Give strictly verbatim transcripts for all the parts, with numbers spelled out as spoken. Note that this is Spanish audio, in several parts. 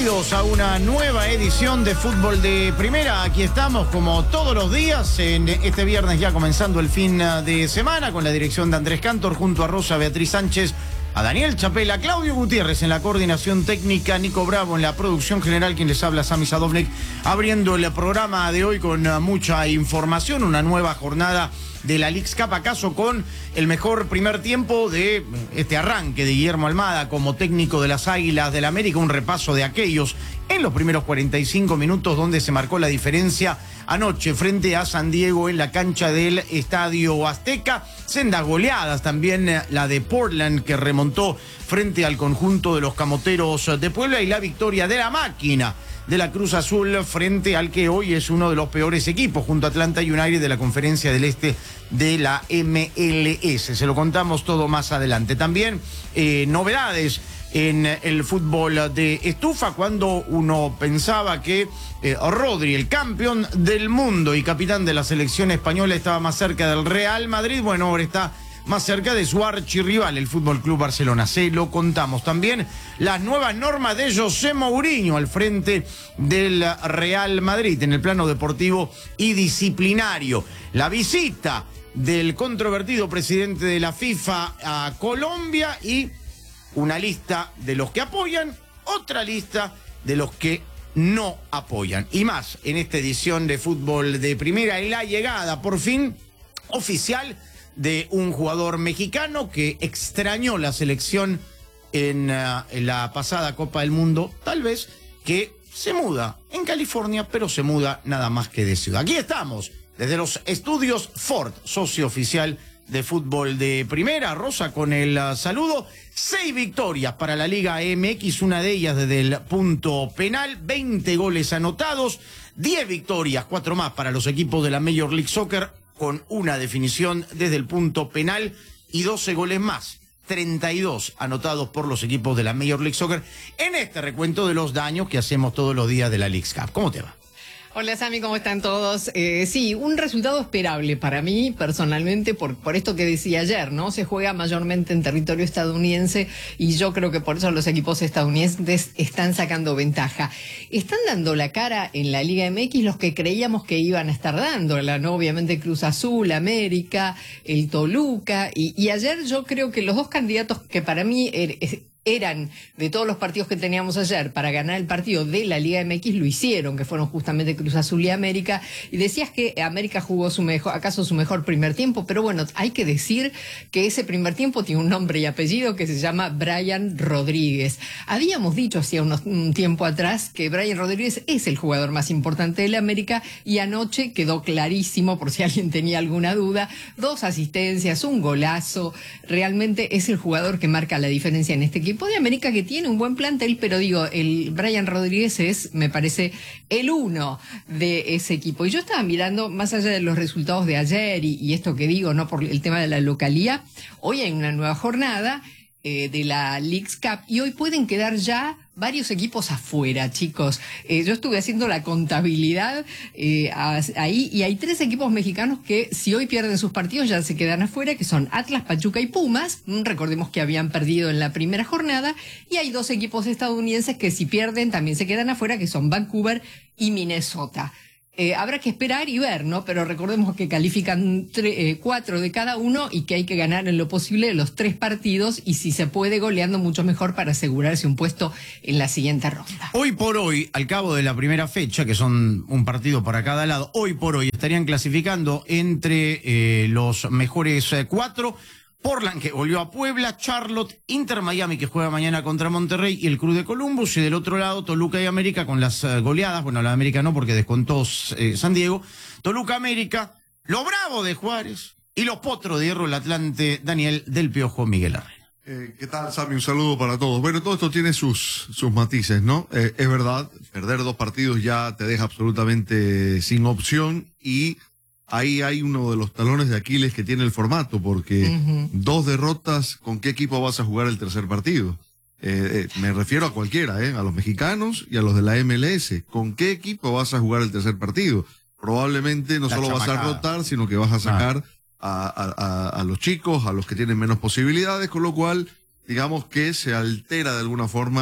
bienvenidos a una nueva edición de Fútbol de Primera. Aquí estamos como todos los días, en este viernes ya comenzando el fin de semana, con la dirección de Andrés Cantor, junto a Rosa Beatriz Sánchez, a Daniel Chapela, Claudio Gutiérrez en la coordinación técnica, Nico Bravo en la producción general, quien les habla, Sami Sadovnik, abriendo el programa de hoy con mucha información, una nueva jornada de la Leagues Cup, acaso con el mejor primer tiempo de este arranque de Guillermo Almada como técnico de las Águilas del América, un repaso de aquellos en los primeros cuarenta y cinco minutos donde se marcó la diferencia anoche frente a San Diego en la cancha del Estadio Azteca. Sendas goleadas también, la de Portland que remontó frente al conjunto de los Camoteros de Puebla, y la victoria de la máquina de la Cruz Azul frente al que hoy es uno de los peores equipos, junto a Atlanta United, de la Conferencia del Este de la M L S. Se lo contamos todo más adelante. También eh, novedades en el fútbol de estufa, cuando uno pensaba que eh, Rodri, el campeón del mundo y capitán de la selección española, estaba más cerca del Real Madrid. Bueno, ahora está más cerca de su archirrival, el Fútbol Club Barcelona. Se lo contamos. También las nuevas normas de José Mourinho al frente del Real Madrid en el plano deportivo y disciplinario. La visita del controvertido presidente de la FIFA a Colombia y una lista de los que apoyan, otra lista de los que no apoyan. Y más en esta edición de Fútbol de Primera, y la llegada por fin oficial de un jugador mexicano que extrañó la selección en, uh, en la pasada Copa del Mundo, tal vez, que se muda en California, pero se muda nada más que de ciudad. Aquí estamos, desde los estudios Ford, socio oficial de Fútbol de Primera. Rosa, con el uh, saludo. Seis victorias para la Liga M X, una de ellas desde el punto penal, veinte goles anotados, diez victorias, cuatro más para los equipos de la Major League Soccer, con una definición desde el punto penal y doce goles más, treinta y dos anotados por los equipos de la Major League Soccer en este recuento de los daños que hacemos todos los días de la Leagues Cup. ¿Cómo te va? Hola Sami, ¿cómo están todos? Eh, sí, un resultado esperable para mí personalmente por, por esto que decía ayer, ¿no? Se juega mayormente en territorio estadounidense y yo creo que por eso los equipos estadounidenses están sacando ventaja. Están dando la cara en la Liga M X los que creíamos que iban a estar dándola, ¿no? Obviamente Cruz Azul, América, el Toluca, y, y ayer yo creo que los dos candidatos que para mí er, er, eran de todos los partidos que teníamos ayer para ganar el partido de la Liga M X, lo hicieron, que fueron justamente Cruz Azul y América. Y decías que América jugó su mejor, acaso su mejor primer tiempo, pero bueno, hay que decir que ese primer tiempo tiene un nombre y apellido que se llama Brian Rodríguez. Habíamos dicho hacía unos, un tiempo atrás que Brian Rodríguez es el jugador más importante de la América, y anoche quedó clarísimo, por si alguien tenía alguna duda. Dos asistencias, un golazo, realmente es el jugador que marca la diferencia en este equipo de América, que tiene un buen plantel, pero digo, el Brian Rodríguez es, me parece, el uno de ese equipo. Y yo estaba mirando, más allá de los resultados de ayer y, y esto que digo, no por el tema de la localía, hoy hay una nueva jornada eh, de la Leagues Cup y hoy pueden quedar ya varios equipos afuera, chicos. Eh, yo estuve haciendo la contabilidad eh, ahí, y hay tres equipos mexicanos que si hoy pierden sus partidos ya se quedan afuera, que son Atlas, Pachuca y Pumas. Recordemos que habían perdido en la primera jornada. Y hay dos equipos estadounidenses que si pierden también se quedan afuera, que son Vancouver y Minnesota. Eh, habrá que esperar y ver, ¿no? Pero recordemos que califican eh, cuatro de cada uno y que hay que ganar en lo posible los tres partidos, y si se puede goleando mucho mejor para asegurarse un puesto en la siguiente ronda. Hoy por hoy, al cabo de la primera fecha, que son un partido para cada lado, hoy por hoy estarían clasificando entre eh, los mejores eh, cuatro. Portland, que volvió a Puebla, Charlotte, Inter Miami, que juega mañana contra Monterrey, y el Cruz de Columbus. Y del otro lado, Toluca y América con las uh, goleadas. Bueno, la América no, porque descontó eh, San Diego. Toluca, América, lo Bravo de Juárez y los Potros de Hierro, el Atlante, Daniel del Piojo, Miguel Herrera. Eh, ¿Qué tal, Sami? Un saludo para todos. Bueno, todo esto tiene sus, sus matices, ¿no? Eh, es verdad, perder dos partidos ya te deja absolutamente sin opción, y ahí hay uno de los talones de Aquiles que tiene el formato, porque uh-huh. dos derrotas, ¿con qué equipo vas a jugar el tercer partido? Eh, eh, me refiero a cualquiera, ¿eh? A los mexicanos y a los de la M L S. ¿Con qué equipo vas a jugar el tercer partido? Probablemente no la solo chamacada. Vas a rotar, sino que vas a sacar ah. a, a, a, a los chicos, a los que tienen menos posibilidades, con lo cual, digamos que se altera de alguna forma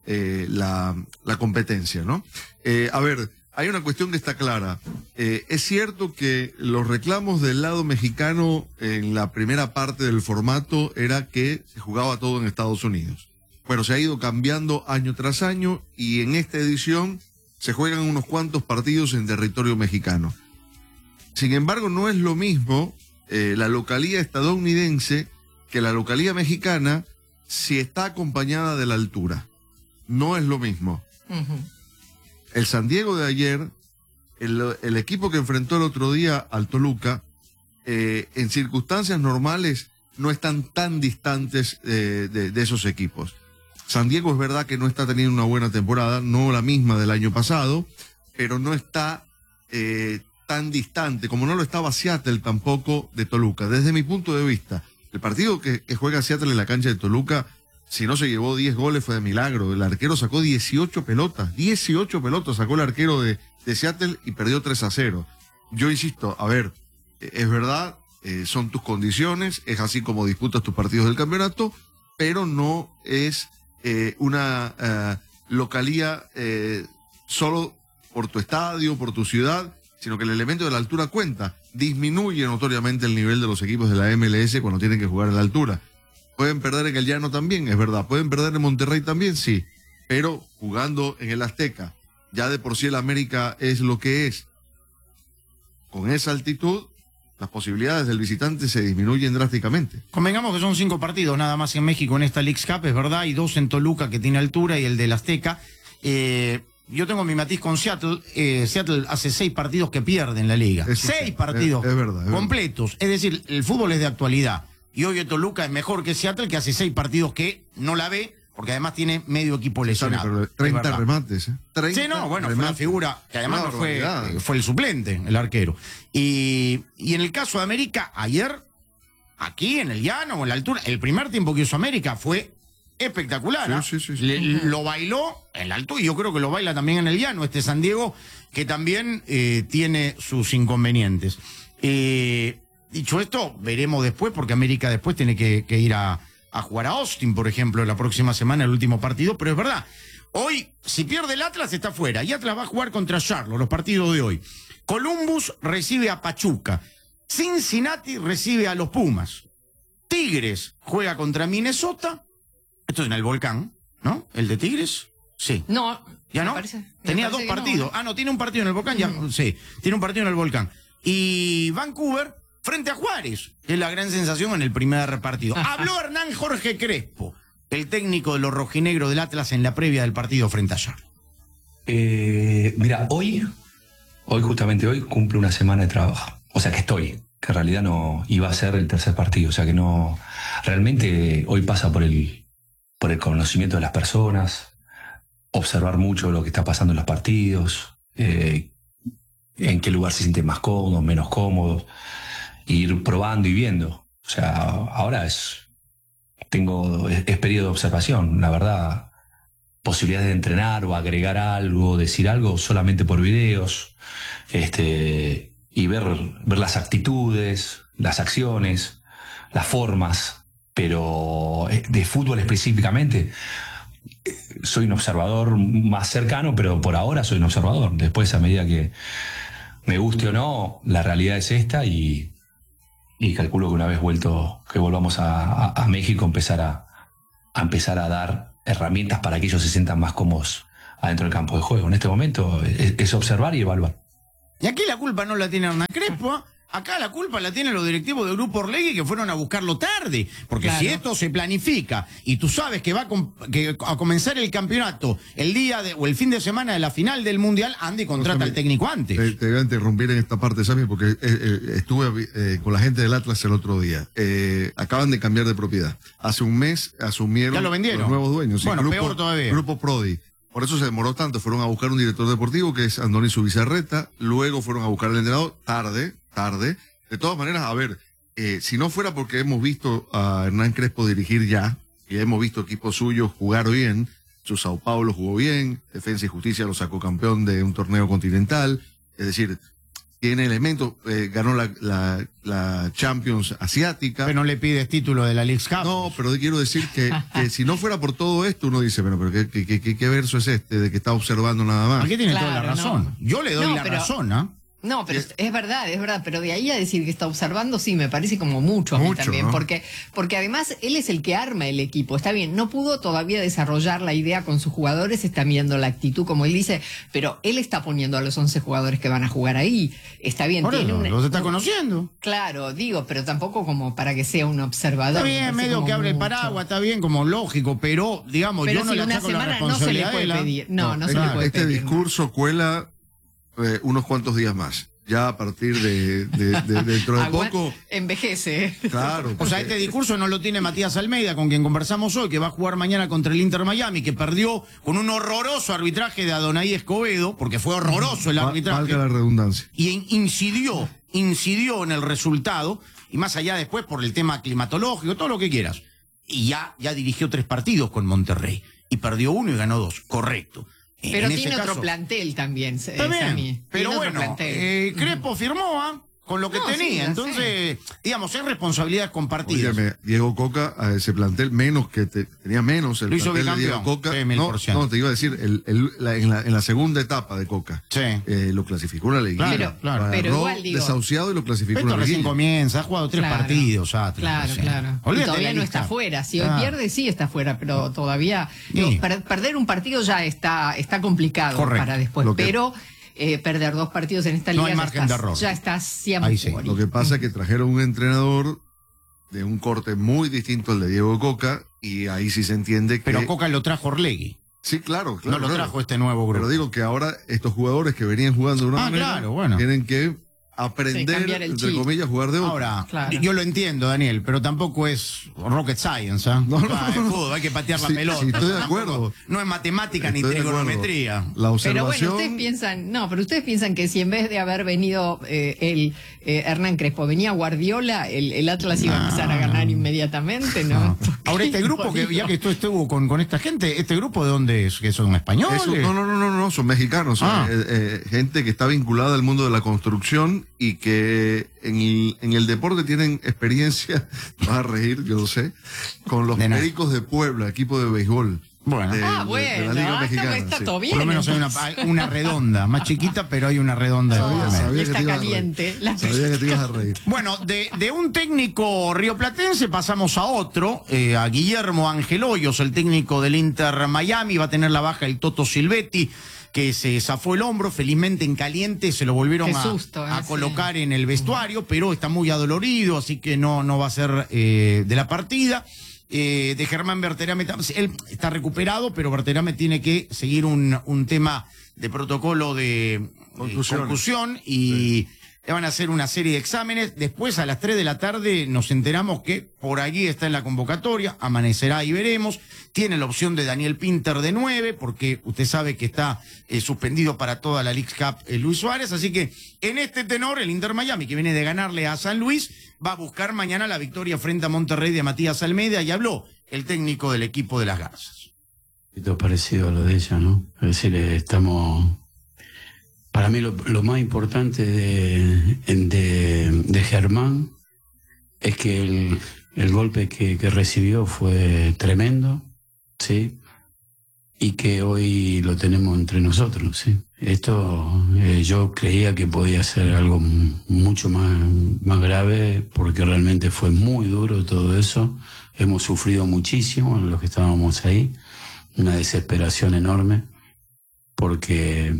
eh, la, la competencia, ¿no? Eh, a ver, hay una cuestión que está clara. Eh, es cierto que los reclamos del lado mexicano en la primera parte del formato era que se jugaba todo en Estados Unidos. Bueno, se ha ido cambiando año tras año y en esta edición se juegan unos cuantos partidos en territorio mexicano. Sin embargo, no es lo mismo eh, la localía estadounidense que la localía mexicana si está acompañada de la altura. No es lo mismo. Uh-huh. El San Diego de ayer, el, el equipo que enfrentó el otro día al Toluca, eh, en circunstancias normales no están tan distantes eh, de, de esos equipos. San Diego es verdad que no está teniendo una buena temporada, no la misma del año pasado, pero no está eh, tan distante, como no lo estaba Seattle tampoco de Toluca. Desde mi punto de vista, el partido que, que juega Seattle en la cancha de Toluca, si no se llevó diez goles fue de milagro. El arquero sacó dieciocho pelotas, dieciocho pelotas sacó el arquero de, de Seattle y perdió tres a cero. Yo insisto, a ver, es verdad, eh, son tus condiciones, es así como disputas tus partidos del campeonato, pero no es eh, una eh, localía eh, solo por tu estadio, por tu ciudad, sino que el elemento de la altura cuenta. Disminuye notoriamente el nivel de los equipos de la M L S cuando tienen que jugar en la altura. Pueden perder en el Llano también, es verdad. Pueden perder en Monterrey también, sí. Pero jugando en el Azteca, ya de por sí el América es lo que es. Con esa altitud, las posibilidades del visitante se disminuyen drásticamente. Convengamos que son cinco partidos nada más en México en esta Leagues Cup, es verdad, y dos en Toluca que tiene altura y el del Azteca. Eh, yo tengo mi matiz con Seattle. Eh, Seattle hace seis partidos que pierde en la liga. Eso seis sí, partidos es, es verdad, es completos. Verdad. Es decir, el fútbol es de actualidad. Y hoy Toluca es mejor que Seattle, que hace seis partidos que no la ve, porque además tiene medio equipo lesionado. treinta remates, ¿eh? treinta sí, no, bueno, remates. fue una figura que además no fue, fue el suplente, el arquero. Y, y en el caso de América, ayer, aquí en el llano o en la altura, el primer tiempo que hizo América fue espectacular. Sí, ¿eh? sí, sí, sí. Le, lo bailó en la altura y yo creo que lo baila también en el llano este San Diego, que también eh, tiene sus inconvenientes. Eh, dicho esto, veremos después, porque América después tiene que, que ir a, a jugar a Austin, por ejemplo, la próxima semana, el último partido, pero es verdad, hoy, si pierde el Atlas, está fuera, y Atlas va a jugar contra Charlotte, los partidos de hoy. Columbus recibe a Pachuca, Cincinnati recibe a los Pumas, Tigres juega contra Minnesota, esto es en el Volcán, ¿no? ¿El de Tigres? Sí. No. ¿Ya no? Parece, Tenía dos partidos. No, ¿eh? Ah, no, tiene un partido en el Volcán, ya, mm. sí, tiene un partido en el Volcán. Y Vancouver frente a Juárez, que es la gran sensación en el primer partido. Habló Hernán Jorge Crespo, el técnico de los rojinegros del Atlas, en la previa del partido frente a Charlotte. Eh, mira, hoy, hoy justamente hoy, cumple una semana de trabajo. O sea que estoy, que en realidad no iba a ser el tercer partido. O sea que no, realmente hoy pasa por el, por el conocimiento de las personas, observar mucho lo que está pasando en los partidos, eh, en qué lugar se sienten más cómodos, menos cómodos, ir probando y viendo. O sea, ahora es, tengo, es, es periodo de observación, la verdad. Posibilidades de entrenar o agregar algo, decir algo solamente por videos, este, y ver, ver las actitudes, las acciones, las formas, pero de fútbol específicamente soy un observador más cercano, pero por ahora soy un observador. Después, a medida que me guste o no, la realidad es esta, y, y calculo que una vez vuelto, que volvamos a, a, a México, empezar a, a empezar a dar herramientas para que ellos se sientan más cómodos adentro del campo de juego. En este momento es, es observar y evaluar. Y aquí la culpa no la tiene Hernán Crespo, ¿eh? Acá la culpa la tienen los directivos del Grupo Orlegui, que fueron a buscarlo tarde. Porque claro, si esto se planifica y tú sabes que va a, com que a comenzar el campeonato el día de, o el fin de semana de la final del Mundial, anda y contrata no, al técnico antes. Te, te voy a interrumpir en esta parte, Sammy, porque eh, eh, estuve eh, con la gente del Atlas el otro día. Eh, acaban de cambiar de propiedad. Hace un mes asumieron ¿Ya lo vendieron? Los nuevos dueños. Bueno, grupo, peor todavía. Grupo Prodi. Por eso se demoró tanto. Fueron a buscar un director deportivo, que es Andoni Subizarreta. Luego fueron a buscar al entrenador tarde, tarde. De todas maneras, a ver, eh, si no fuera porque hemos visto a Hernán Crespo dirigir ya, y hemos visto equipos suyos jugar bien, su Sao Paulo jugó bien, Defensa y Justicia lo sacó campeón de un torneo continental, es decir, tiene elementos, eh, ganó la, la, la Champions asiática. Pero no le pides título de la League Cup. No, pero quiero decir que, que si no fuera por todo esto, uno dice, bueno, pero ¿qué, qué, qué, qué verso es este de que está observando nada más? Aquí tiene Claro, toda la razón. no. Yo le doy No, la pero- razón, ¿ah? No, pero es, es verdad, es verdad, pero de ahí a decir que está observando, sí, me parece como mucho a mí Mucho, también, ¿no? porque, porque además él es el que arma el equipo, está bien, no pudo todavía desarrollar la idea con sus jugadores, está viendo la actitud, como él dice, pero él está poniendo a los once jugadores que van a jugar ahí, está bien, Por tiene eso, un- los está un- conociendo. Claro, digo, pero tampoco como para que sea un observador. Está me bien, parece medio como que abre el mucho. paraguas, está bien, como lógico, pero, digamos, Pero yo no si le una achaco la semana no se le responsabilidad puede de la- pedir, no, no se este, le puede este pedir. discurso cuela eh, unos cuantos días más. Ya a partir de, de, de- dentro de Aguant- poco, Envejece. claro. O sea, este discurso no lo tiene Matías Almeida, con quien conversamos hoy, que va a jugar mañana contra el Inter Miami, que perdió con un horroroso arbitraje de Adonai Escobedo, porque fue horroroso el Va- arbitraje, valga la redundancia. y in- incidió, incidió en el resultado, y más allá después por el tema climatológico, todo lo que quieras. Y ya, ya dirigió tres partidos con Monterrey, y perdió uno y ganó dos, correcto. En Pero ese tiene otro caso- plantel también, eh, Está bien, Sammy. pero Tiene otro bueno, plantel. eh, Crespo firmó ¿ah? con lo que No, sí, tenía, ya entonces, digamos, es responsabilidades compartidas. Óyeme, Diego Coca a ese plantel menos que te- tenía menos el Lo hizo plantel de Diego bicampeón, Coca. sí, mil no, por ciento. no, te iba a decir, el, el- la- en, la, en la segunda etapa de Coca Sí. eh, lo clasificó una liguilla. Claro, claro. Agarró Pero igual, digo- desahuciado y lo clasificó Esto una recién liguilla. comienza, ha jugado tres Claro. partidos, Atlas. Claro, recién. claro. Y Olvídate todavía de no la está lista. fuera. Si hoy Ah, pierde, sí está fuera, pero todavía. Sí. digo, per- perder un partido ya está, está complicado Correcto. para después. Lo que- Pero eh, perder dos partidos en esta No liga hay ya margen estás- de error. ya está siempre Ahí sí. fuera. Lo que pasa es que trajeron un entrenador de un corte muy distinto al de Diego Coca y ahí sí se entiende que... Pero Coca lo trajo Orlegui, Sí, claro, claro. no lo claro. trajo este nuevo grupo. Pero digo que ahora estos jugadores que venían jugando de una Ah, manera claro, bueno. tienen que Sí, aprender, cambiar el entre chip. comillas, jugar de otra. Ahora, Claro. yo lo entiendo, Daniel, pero tampoco es rocket science, ¿ah? No, no, Ah, es no, no. fútbol, hay que patear la Sí, pelota. sí, estoy de Tampoco- acuerdo. No es matemática ni Estoy de acuerdo. trigonometría. La Pero observación... bueno, ustedes piensan, no, pero ustedes piensan que si en vez de haber venido eh, el eh, Hernán Crespo, venía Guardiola, el, el Atlas iba a empezar a ganar inmediatamente, ¿no? No. Porque Ahora, este grupo, que ya que tú estuvo con, con esta gente, ¿este grupo de dónde es? ¿Que son españoles? Eso- no, no, no, no, no, son mexicanos, son, Ah. eh, eh, gente que está vinculada al mundo de la construcción y que en el, en el deporte tienen experiencia, te vas a reír, yo lo sé, con los De nada. Pericos de Puebla, equipo de béisbol. Bueno. de- Ah, de- de la bueno, Liga ah, está, Mexicana, está sí. todo bien. Por lo menos hay una, entonces. hay una redonda, más chiquita, pero hay una redonda. de Oh, por medio. sabía que está te ibas a reír. caliente. La Sabía que te ibas a reír. Bueno, de, de un técnico rioplatense pasamos a otro, eh, a Guillermo Ángel Hoyos, el técnico del Inter Miami. Va a tener la baja el Toto Silvetti, que se zafó el hombro, felizmente en caliente se lo volvieron Qué a, susto, a eh, colocar en el vestuario, pero está muy adolorido, así que no, no va a ser eh, de la partida. Eh, de Germán Berterame, él está recuperado, pero Berterame tiene que seguir un, un tema de protocolo de eh, Concusiones. concusión y le van a hacer una serie de exámenes. Después, a las tres de la tarde, nos enteramos que por allí está en la convocatoria, amanecerá y veremos. Tiene la opción de Daniel Pinter de nueve, porque usted sabe que está eh, suspendido para toda la League Cup eh, Luis Suárez. Así que en este tenor, el Inter Miami, que viene de ganarle a San Luis, va a buscar mañana la victoria frente a Monterrey de Matías Almeida, y habló el técnico del equipo de las Garzas. poquito parecido a lo de ella, ¿no? Es decir, eh, estamos... Para mí lo, lo más importante de, de, de Germán es que el, el golpe que, que recibió fue tremendo, ¿sí? Y que hoy lo tenemos entre nosotros, ¿sí? Esto eh, yo creía que podía ser algo m- mucho más, más grave, porque realmente fue muy duro todo eso. Hemos sufrido muchísimo los que estábamos ahí, una desesperación enorme, porque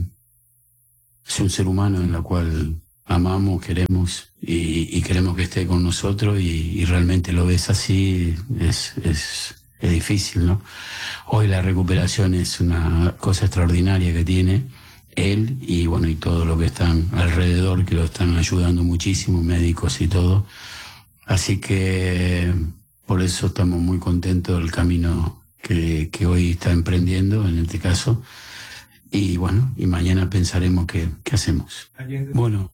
es un ser humano en la cual amamos, queremos y, y queremos que esté con nosotros, y, y realmente lo ves así, es, es, es difícil, ¿no? Hoy la recuperación es una cosa extraordinaria que tiene él y bueno, y todo lo que están alrededor, que lo están ayudando muchísimo, médicos y todo. Así que por eso estamos muy contentos del camino que, que hoy está emprendiendo en este caso. Y bueno, y mañana pensaremos qué, qué hacemos. Bueno.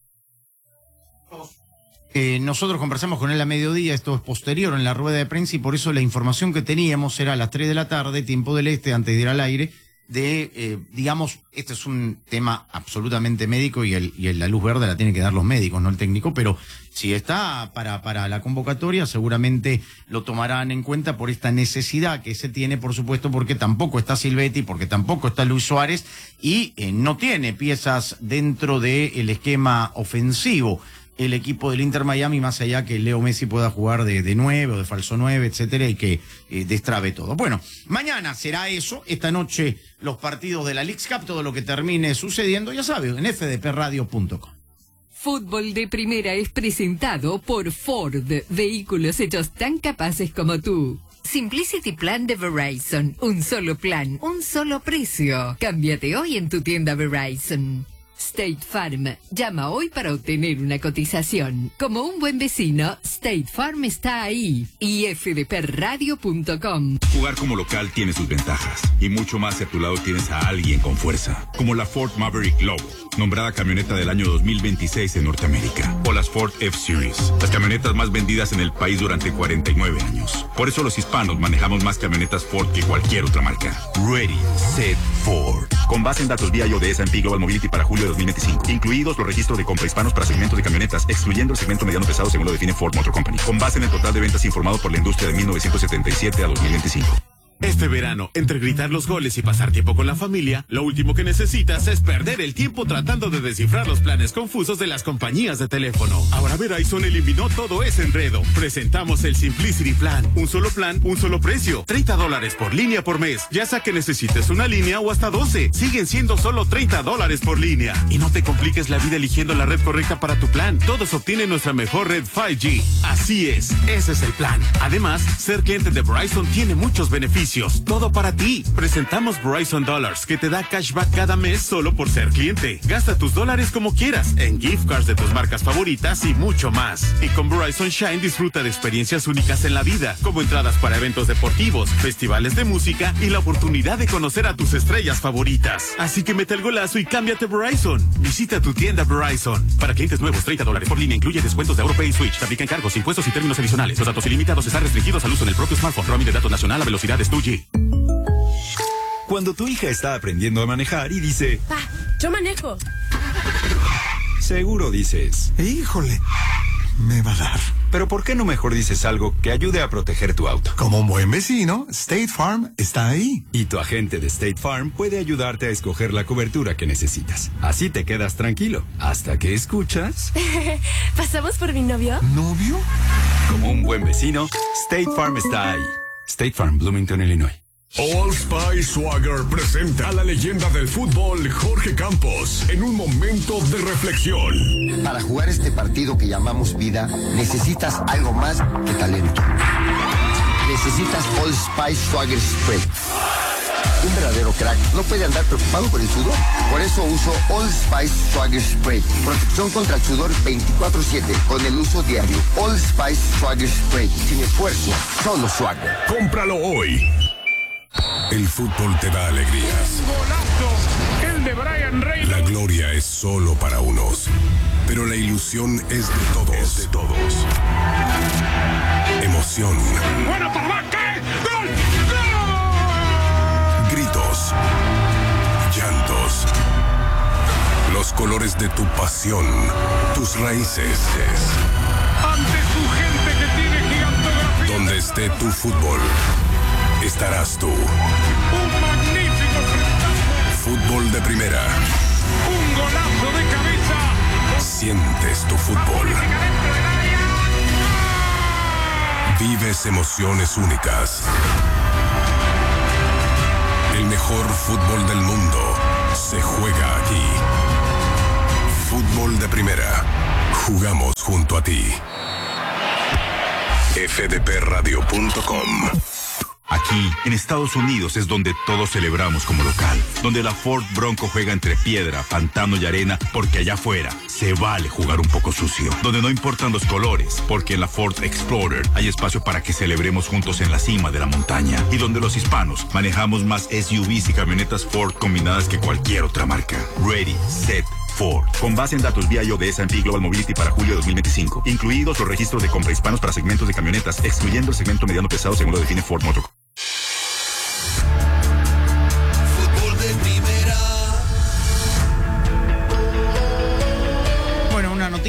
Eh, nosotros conversamos con él a mediodía, esto es posterior en la rueda de prensa, y por eso la información que teníamos era a las tres de la tarde, tiempo del este, antes de ir al aire, de, eh, digamos, este es un tema absolutamente médico y, el, y el, la luz verde la tienen que dar los médicos, no el técnico, pero si está para, para la convocatoria seguramente lo tomarán en cuenta por esta necesidad que se tiene, por supuesto, porque tampoco está Silvetti, porque tampoco está Luis Suárez y eh, no tiene piezas dentro del esquema ofensivo el equipo del Inter Miami, más allá que Leo Messi pueda jugar de, de nueve o de falso nueve, etcétera, y que eh, destrabe todo. Bueno, mañana será eso, esta noche los partidos de la Leagues Cup, todo lo que termine sucediendo, ya saben, en f d p radio punto com. Fútbol de Primera es presentado por Ford, vehículos hechos tan capaces como tú. Simplicity Plan de Verizon, un solo plan, un solo precio. Cámbiate hoy en tu tienda Verizon. State Farm. Llama hoy para obtener una cotización. Como un buen vecino, State Farm está ahí. Y f d p radio punto com. Jugar como local tiene sus ventajas. Y mucho más si a tu lado tienes a alguien con fuerza. Como la Ford Maverick Lobo, nombrada camioneta del año dos mil veintiséis en Norteamérica. O las Ford F-Series, las camionetas más vendidas en el país durante cuarenta y nueve años. Por eso los hispanos manejamos más camionetas Ford que cualquier otra marca. Ready, Set, Ford. Con base en datos vía I O de S and P Global Mobility para julio de dos mil veinticinco. Incluidos los registros de compra hispanos para segmentos de camionetas, excluyendo el segmento mediano pesado según lo define Ford Motor Company. Con base en el total de ventas informado por la industria de mil novecientos setenta y siete a dos mil veinticinco. Este verano, entre gritar los goles y pasar tiempo con la familia, lo último que necesitas es perder el tiempo tratando de descifrar los planes confusos de las compañías de teléfono. Ahora Verizon eliminó todo ese enredo. Presentamos el Simplicity Plan. Un solo plan, un solo precio. treinta dólares por línea por mes. Ya sea que necesites una línea o hasta doce. Siguen siendo solo treinta dólares por línea. Y no te compliques la vida eligiendo la red correcta para tu plan. Todos obtienen nuestra mejor red cinco G. Así es, ese es el plan. Además, ser cliente de Verizon tiene muchos beneficios. Todo para ti. Presentamos Verizon Dollars, que te da cashback cada mes solo por ser cliente. Gasta tus dólares como quieras, en gift cards de tus marcas favoritas y mucho más. Y con Verizon Shine disfruta de experiencias únicas en la vida, como entradas para eventos deportivos, festivales de música y la oportunidad de conocer a tus estrellas favoritas. Así que mete el golazo y cámbiate Verizon. Visita tu tienda Verizon. Para clientes nuevos, treinta dólares por línea incluye descuentos de AuroPay y Switch. Te aplican cargos, impuestos y términos adicionales. Los datos ilimitados están restringidos al uso en el propio smartphone. Roaming de datos nacional a velocidades dos G. Cuando tu hija está aprendiendo a manejar y dice... Pa, yo manejo. Seguro dices... Híjole, me va a dar. Pero ¿por qué no mejor dices algo que ayude a proteger tu auto? Como un buen vecino, State Farm está ahí. Y tu agente de State Farm puede ayudarte a escoger la cobertura que necesitas. Así te quedas tranquilo, hasta que escuchas... ¿Pasamos por mi novio? ¿Novio? Como un buen vecino, State Farm está ahí. State Farm, Bloomington, Illinois. Old Spice Swagger presenta a la leyenda del fútbol, Jorge Campos, en un momento de reflexión. Para jugar este partido que llamamos vida, necesitas algo más que talento. Necesitas Old Spice Swagger Spray. Un verdadero crack no puede andar preocupado por el sudor. Por eso uso Old Spice Swagger Spray. Protección contra el sudor veinticuatro siete con el uso diario. Old Spice Swagger Spray. Sin esfuerzo, solo Swagger. Cómpralo hoy. El fútbol te da alegrías. ¡Golazo! El de Brian Reynolds. La gloria es solo para unos, pero la ilusión es de todos. Es de todos. Emoción. ¡Buena para ¿qué? ¡Gol! ¡Gol! Gritos. Llantos. Los colores de tu pasión. Tus raíces. Ante su gente que tiene gigantografía. Donde esté tu fútbol, estarás tú. Un magnífico frentazo. Fútbol de primera. Un golazo de cabeza. Sientes tu fútbol. Vives emociones únicas. El mejor fútbol del mundo se juega aquí. Fútbol de primera. Jugamos junto a ti. f d p radio punto com. Aquí, en Estados Unidos, es donde todos celebramos como local. Donde la Ford Bronco juega entre piedra, pantano y arena, porque allá afuera se vale jugar un poco sucio. Donde no importan los colores, porque en la Ford Explorer hay espacio para que celebremos juntos en la cima de la montaña. Y donde los hispanos manejamos más S U Vs y camionetas Ford combinadas que cualquier otra marca. Ready, set, Ford. Con base en datos vía I O de S and P Global Mobility para julio de dos mil veinticinco. Incluidos los registros de compra hispanos para segmentos de camionetas, excluyendo el segmento mediano pesado según lo define Ford Motor. Fútbol de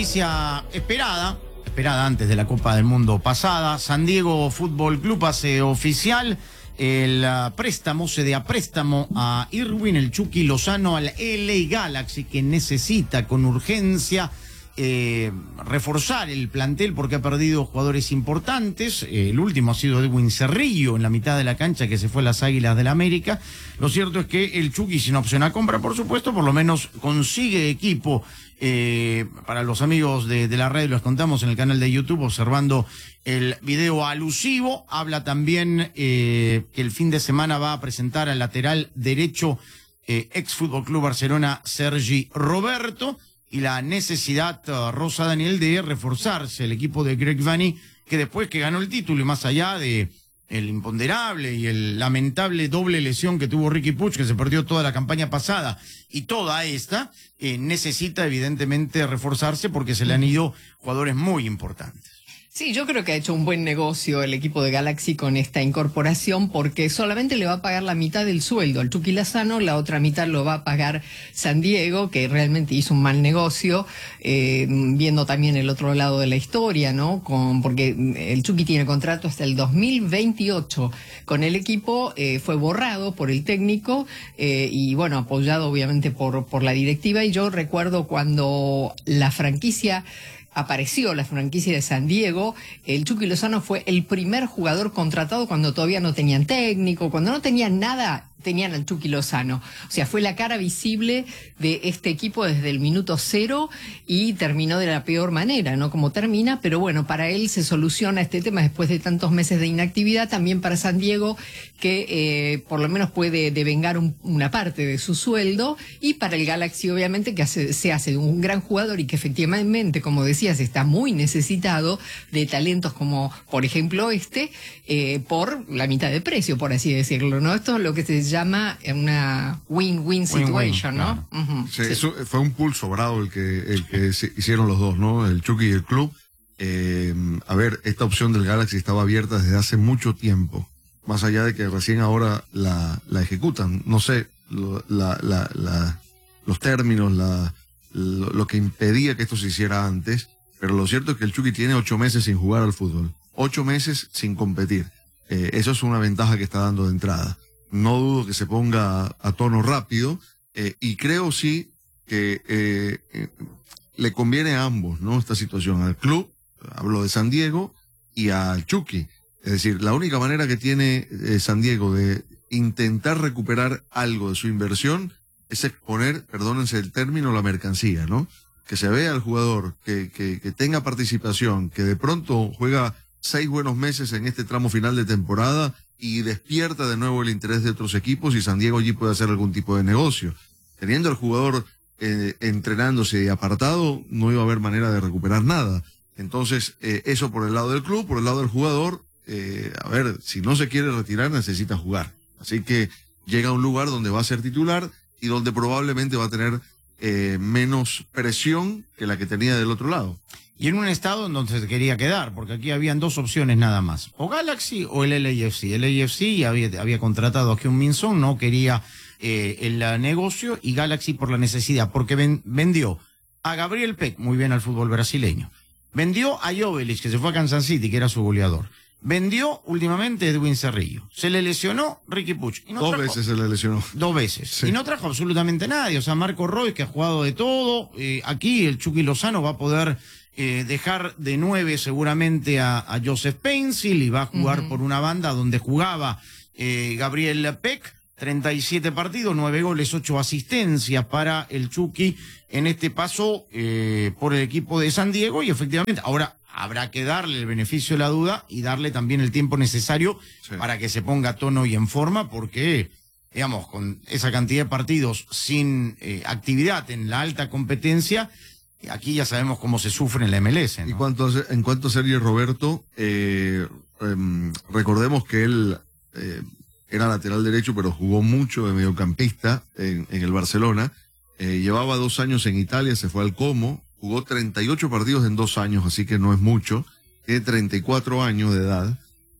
noticia esperada, esperada antes de la Copa del Mundo pasada. San Diego Fútbol Club hace oficial el uh, préstamo, se da préstamo a Irwin el Chucky Lozano al L A Galaxy, que necesita con urgencia eh, reforzar el plantel porque ha perdido jugadores importantes. Eh, el último ha sido Edwin Cerrillo en la mitad de la cancha, que se fue a las Águilas del América. Lo cierto es que el Chucky, sin opción a compra, por supuesto, por lo menos consigue equipo. Eh, para los amigos de, de la red, los contamos en el canal de YouTube, observando el video alusivo. Habla también eh, que el fin de semana va a presentar al lateral derecho eh, ex Fútbol Club Barcelona, Sergi Roberto, y la necesidad, uh, Rosa Daniel, de reforzarse el equipo de Greg Vanney, que después que ganó el título y más allá de el imponderable y el lamentable doble lesión que tuvo Riqui Puig, que se perdió toda la campaña pasada y toda esta, eh, necesita evidentemente reforzarse porque se le han ido jugadores muy importantes. Sí, yo creo que ha hecho un buen negocio el equipo de Galaxy con esta incorporación, porque solamente le va a pagar la mitad del sueldo al Chucky Lozano, la otra mitad lo va a pagar San Diego, que realmente hizo un mal negocio, eh, viendo también el otro lado de la historia, ¿no? Con, porque el Chucky tiene contrato hasta el dos mil veintiocho con el equipo, eh, fue borrado por el técnico eh, y bueno, apoyado obviamente por, por la directiva. Y yo recuerdo cuando la franquicia apareció, la franquicia de San Diego, el Chucky Lozano fue el primer jugador contratado cuando todavía no tenían técnico, cuando no tenían nada, tenían al Chucky Lozano. O sea, fue la cara visible de este equipo desde el minuto cero y terminó de la peor manera, ¿no? Como termina, pero bueno, para él se soluciona este tema después de tantos meses de inactividad. También para San Diego, que eh, por lo menos puede devengar un, una parte de su sueldo, y para el Galaxy, obviamente, que hace, se hace un gran jugador y que efectivamente, como decías, está muy necesitado de talentos como, por ejemplo, este, eh, por la mitad de precio, por así decirlo, ¿no? Esto es lo que se llama una win-win situation, ¿no? Claro. Uh-huh. Sí, Sí. Eso fue un pulso bravo el que, el que se hicieron los dos, ¿no? El Chucky y el club. Eh, a ver, esta opción del Galaxy estaba abierta desde hace mucho tiempo, más allá de que recién ahora la, la ejecutan. No sé, lo, la, la, la, los términos, la, lo, lo que impedía que esto se hiciera antes, pero lo cierto es que el Chucky tiene ocho meses sin jugar al fútbol, ocho meses sin competir. Eh, eso es una ventaja que está dando de entrada. No dudo que se ponga a, a tono rápido, eh, y creo sí que eh, eh, le conviene a ambos, ¿no? Esta situación, al club, hablo de San Diego, y al Chucky. Es decir, la única manera que tiene eh, San Diego de intentar recuperar algo de su inversión es exponer, perdónense el término, la mercancía, ¿no? Que se vea al jugador, que, que, que tenga participación, que de pronto juega seis buenos meses en este tramo final de temporada y despierta de nuevo el interés de otros equipos, y San Diego allí puede hacer algún tipo de negocio. Teniendo al jugador eh, entrenándose y apartado, no iba a haber manera de recuperar nada. Entonces, eh, eso por el lado del club. Por el lado del jugador, eh, a ver, si no se quiere retirar, necesita jugar. Así que llega a un lugar donde va a ser titular y donde probablemente va a tener eh, menos presión que la que tenía del otro lado. Y en un estado en donde se quería quedar, porque aquí habían dos opciones nada más, o Galaxy o el L A F C. El L A F C había, había contratado a Heung-min Son, no quería eh, el negocio, y Galaxy por la necesidad, porque ven, vendió a Gabriel Peck, muy bien al fútbol brasileño, vendió a Jovelich, que se fue a Kansas City, que era su goleador, vendió últimamente a Edwin Cerrillo, se le lesionó Riqui Puig. Y no Dos trajo, veces se le lesionó. Dos veces. Sí. Y no trajo absolutamente nadie. O sea, Marco Roy, que ha jugado de todo. Eh, aquí el Chucky Lozano va a poder eh, dejar de nueve seguramente a, a Joseph Pencil, y va a jugar uh-huh. por una banda donde jugaba eh, Gabriel Peck. treinta y siete partidos, nueve goles, ocho asistencias para el Chucky en este paso eh, por el equipo de San Diego. Y efectivamente, ahora habrá que darle el beneficio de la duda y darle también el tiempo necesario sí. para que se ponga a tono y en forma, porque, digamos, con esa cantidad de partidos sin eh, actividad en la alta competencia, aquí ya sabemos cómo se sufre en la M L S, ¿no? Y cuanto a, en cuanto a Sergio Roberto, eh, eh, recordemos que él eh, era lateral derecho, pero jugó mucho de mediocampista en, en el Barcelona. Eh, llevaba dos años en Italia, se fue al Como, jugó treinta y ocho partidos en dos años, así que no es mucho. Tiene treinta y cuatro años de edad.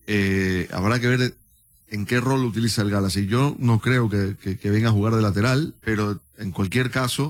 Eh, habrá que ver en qué rol utiliza el Galaxy. Yo no creo que, que, que venga a jugar de lateral, pero en cualquier caso,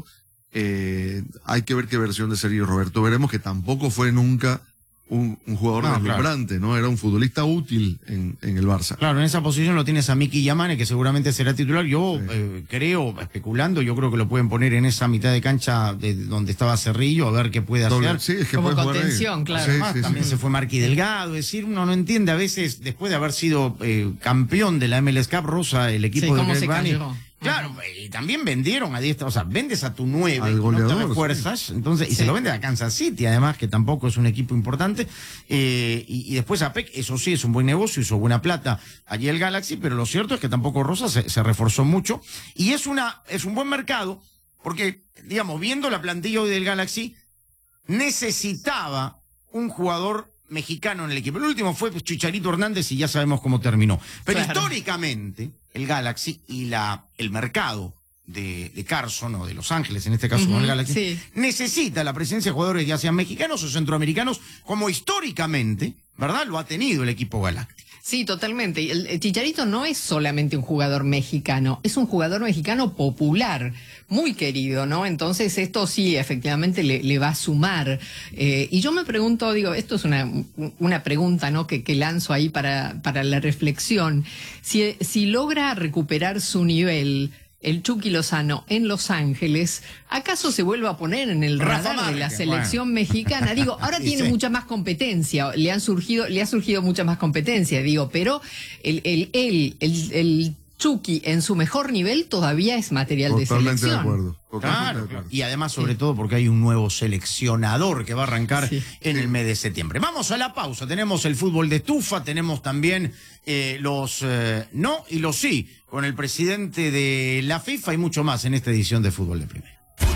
Eh, hay que ver qué versión de Sergio Roberto veremos, que tampoco fue nunca un, un jugador no, deslumbrante, claro. ¿no? Era un futbolista útil en, en el Barça. Claro, en esa posición lo tienes a Miki Yamane, que seguramente será titular. Yo sí. eh, creo, especulando, yo creo que lo pueden poner en esa mitad de cancha de donde estaba Cerrillo, a ver qué puede hacer. Doble, sí, es que como puede contención, claro. Sí, Además, sí, también sí. se fue Marqui Delgado, es decir, uno no entiende a veces, después de haber sido eh, campeón de la M L S Cup, Rosa, el equipo sí, de cómo Greg se Vanney. cayó. Claro, y también vendieron a diestra, o sea, vendes a tu nueve, Al no goleador, te refuerzas, sí. entonces, y Sí. se lo vende a Kansas City, además, que tampoco es un equipo importante, eh, y, y después a P E C, eso sí, es un buen negocio, hizo buena plata allí el Galaxy, pero lo cierto es que tampoco Rosa se, se reforzó mucho, y es una, es un buen mercado, porque, digamos, viendo la plantilla hoy del Galaxy, necesitaba un jugador mexicano en el equipo. El último fue Chicharito Hernández y ya sabemos cómo terminó. Pero Claro. históricamente, el Galaxy y la, el mercado de, de Carson o de Los Ángeles, en este caso Ujú, con el Galaxy, sí. necesita la presencia de jugadores ya sean mexicanos o centroamericanos, como históricamente, ¿verdad? Lo ha tenido el equipo galáctico. Sí, totalmente. El, el Chicharito no es solamente un jugador mexicano, es un jugador mexicano popular, muy querido, ¿no? Entonces esto sí, efectivamente le, le va a sumar. Eh, y yo me pregunto, digo, esto es una, una pregunta, ¿no? Que, que lanzo ahí para, para la reflexión. Si, si logra recuperar su nivel el Chucky Lozano en Los Ángeles, ¿acaso se vuelve a poner en el Rafa radar de la Márquez, selección bueno. mexicana? Digo, ahora Sí, tiene sí. mucha más competencia, le han surgido, le ha surgido mucha más competencia, digo, pero el, el, el, el, el Chucky en su mejor nivel todavía es material de Totalmente selección. de acuerdo. Totalmente Claro, de claro. acuerdo. Y además, sobre todo, porque hay un nuevo seleccionador que va a arrancar Sí. en el mes de septiembre. Vamos a la pausa. Tenemos el fútbol de estufa, tenemos también eh, los eh, no y los sí, con el presidente de la FIFA y mucho más en esta edición de Fútbol de Primera.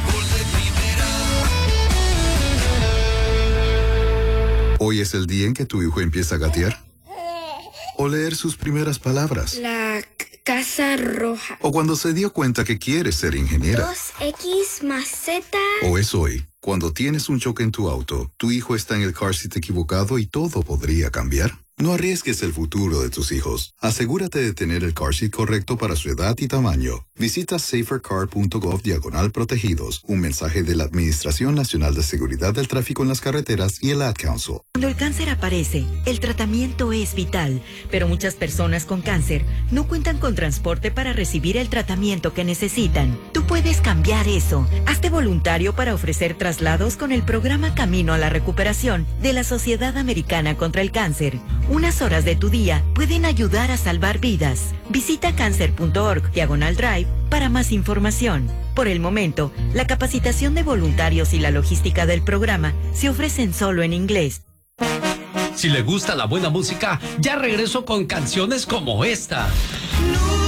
Hoy es el día en que tu hijo empieza a gatear. O leer sus primeras palabras. La c- casa roja. O cuando se dio cuenta que quiere ser ingeniera. dos equis más Z. O es hoy, cuando tienes un choque en tu auto, tu hijo está en el car seat equivocado y todo podría cambiar. No arriesgues el futuro de tus hijos. Asegúrate de tener el car seat correcto para su edad y tamaño. Visita safercar.gov diagonal protegidos. Un mensaje de la Administración Nacional de Seguridad del Tráfico en las Carreteras y el Ad Council. Cuando el cáncer aparece, el tratamiento es vital, pero muchas personas con cáncer no cuentan con transporte para recibir el tratamiento que necesitan. Tú puedes cambiar eso. Hazte voluntario para ofrecer traslados con el programa Camino a la Recuperación de la Sociedad Americana contra el Cáncer. Unas horas de tu día pueden ayudar a salvar vidas. Visita cáncer.org diagonal drive para más información. Por el momento, la capacitación de voluntarios y la logística del programa se ofrecen solo en inglés. Si le gusta la buena música, ya regreso con canciones como esta. No